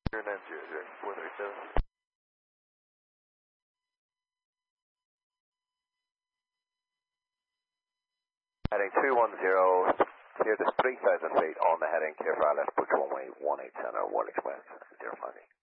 0900, 437. Heading 210, clear this 3,000 feet on the heading, clear for left, push runway 18 center, World Express, 050.